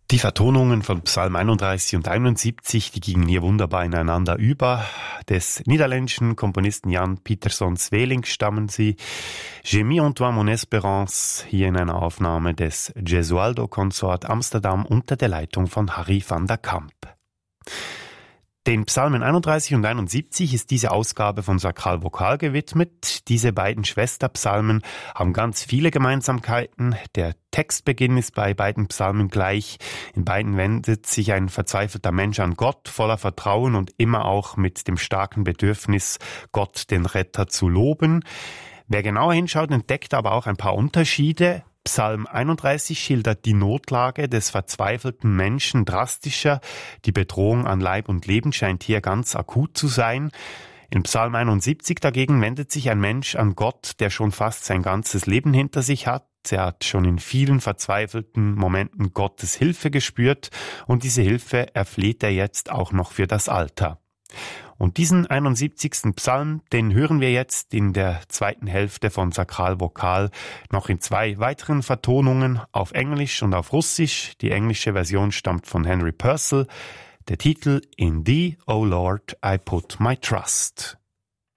Die Vertonungen von Psalm 31 und 71, die gingen hier wunderbar ineinander über. Des niederländischen Komponisten Jan Pieterszoon Sweelinck stammen sie. J'ai mis en toi mon espérance, hier in einer Aufnahme des Gesualdo Consort Amsterdam unter der Leitung von Harry van der Kamp. Den Psalmen 31 und 71 ist diese Ausgabe von Sakral Vokal gewidmet. Diese beiden Schwesterpsalmen haben ganz viele Gemeinsamkeiten. Der Textbeginn ist bei beiden Psalmen gleich. In beiden wendet sich ein verzweifelter Mensch an Gott, voller Vertrauen und immer auch mit dem starken Bedürfnis, Gott, den Retter, zu loben. Wer genauer hinschaut, entdeckt aber auch ein paar Unterschiede. Psalm 31 schildert die Notlage des verzweifelten Menschen drastischer. Die Bedrohung an Leib und Leben scheint hier ganz akut zu sein. In Psalm 71 dagegen wendet sich ein Mensch an Gott, der schon fast sein ganzes Leben hinter sich hat. Er hat schon in vielen verzweifelten Momenten Gottes Hilfe gespürt und diese Hilfe erfleht er jetzt auch noch für das Alter. Und diesen 71. Psalm, den hören wir jetzt in der zweiten Hälfte von Sakral Vokal noch in 2 weiteren Vertonungen auf Englisch und auf Russisch. Die englische Version stammt von Henry Purcell. Der Titel In Thee, O Lord, I Put My Trust.